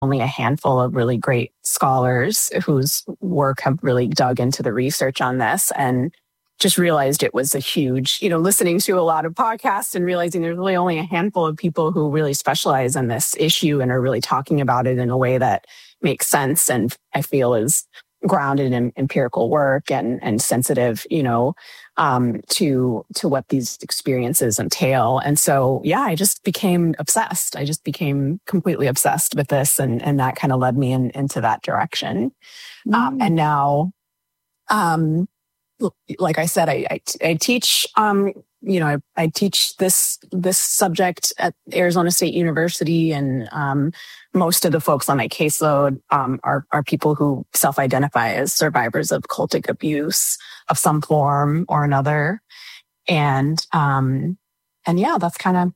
only a handful of really great scholars whose work have really dug into the research on this, and just realized it was a huge, listening to a lot of podcasts and realizing there's really only a handful of people who really specialize in this issue and are really talking about it in a way that makes sense and I feel is grounded in empirical work and sensitive, to what these experiences entail. And so, I just became obsessed. I just became completely obsessed with this. And that kind of led me into that direction. And now, like I said, I teach, I teach this subject at Arizona State University, and most of the folks on my caseload are people who self-identify as survivors of cultic abuse of some form or another, and that's kind of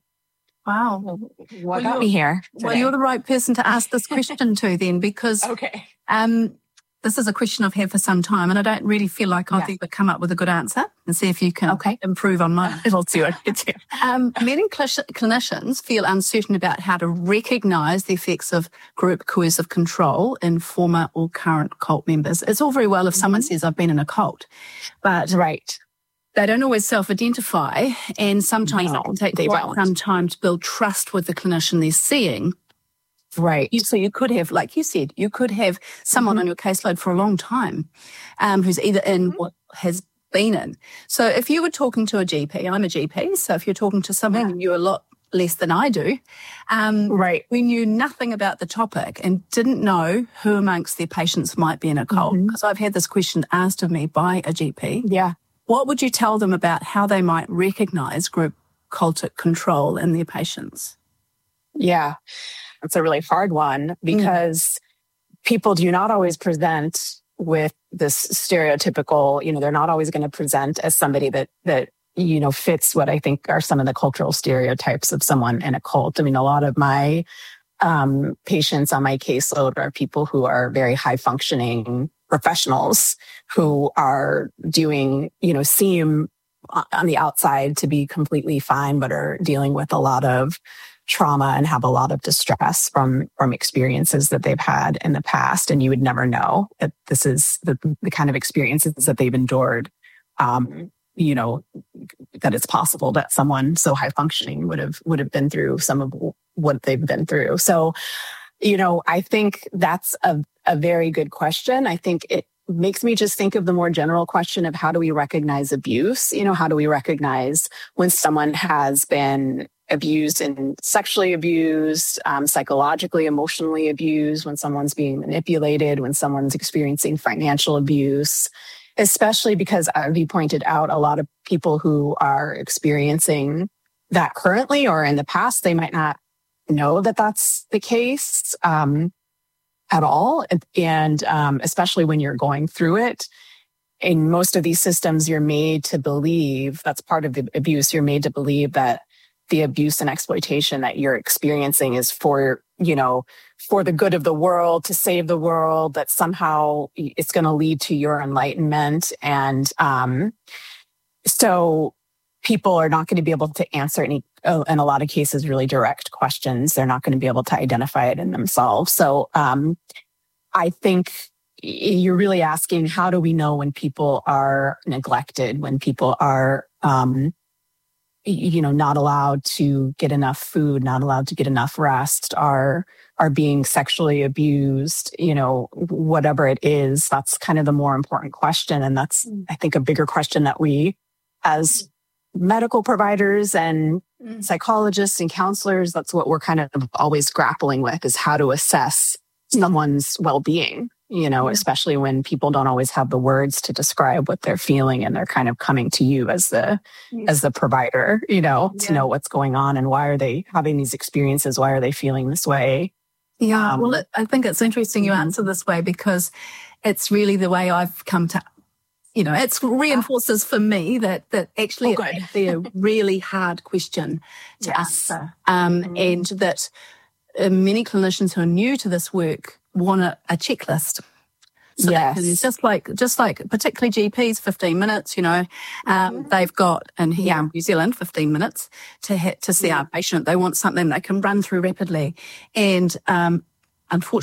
what got me here today. Well, you're the right person to ask this question to then, because okay. This is a question I've had for some time, and I don't really feel like I've ever come up with a good answer, and see if you can improve on mine. I'll do it. Many clinicians feel uncertain about how to recognise the effects of group coercive control in former or current cult members. It's all very well if someone says, I've been in a cult, but they don't always self-identify, and sometimes it can take quite some time to build trust with the clinician they're seeing. Right. So you could have, like you said, you could have someone on your caseload for a long time who's either in or has been in. So if you were talking to a GP, I'm a GP, so if you're talking to someone who knew a lot less than I do, we knew nothing about the topic and didn't know who amongst their patients might be in a cult, because I've had this question asked of me by a GP. Yeah. What would you tell them about how they might recognise group cultic control in their patients? Yeah. It's a really hard one because people do not always present with this stereotypical, they're not always going to present as somebody that fits what I think are some of the cultural stereotypes of someone in a cult. I mean, a lot of my patients on my caseload are people who are very high functioning professionals who are doing, seem on the outside to be completely fine, but are dealing with a lot of trauma and have a lot of distress from experiences that they've had in the past. And you would never know that this is the kind of experiences that they've endured, that it's possible that someone so high functioning would have been through some of what they've been through. So, I think that's a very good question. I think it makes me just think of the more general question of how do we recognize abuse? How do we recognize when someone has been abused and sexually abused, psychologically, emotionally abused, when someone's being manipulated, when someone's experiencing financial abuse, especially because, as you pointed out, a lot of people who are experiencing that currently or in the past, they might not know that that's the case at all. And especially when you're going through it. In most of these systems, you're made to believe, that's part of the abuse, you're made to believe that the abuse and exploitation that you're experiencing is for the good of the world, to save the world, that somehow it's going to lead to your enlightenment. And so people are not going to be able to answer in a lot of cases, really direct questions. They're not going to be able to identify it in themselves. So I think you're really asking, how do we know when people are neglected, when people are not allowed to get enough food, not allowed to get enough rest, are being sexually abused, whatever it is. That's kind of the more important question. And that's, I think, a bigger question that we, as medical providers and psychologists and counselors, that's what we're kind of always grappling with, is how to assess someone's well-being, especially when people don't always have the words to describe what they're feeling, and they're kind of coming to you as the provider, to know what's going on and why are they having these experiences? Why are they feeling this way? Yeah. Well, I think it's interesting you answer this way, because it's really the way I've come to, it reinforces for me that actually it's actually a really hard question to answer. And that many clinicians who are new to this work want a checklist. So it's just like particularly GPs, 15 minutes, they've got in here in New Zealand, 15 minutes to see our patient. They want something they can run through rapidly. And unfortunately,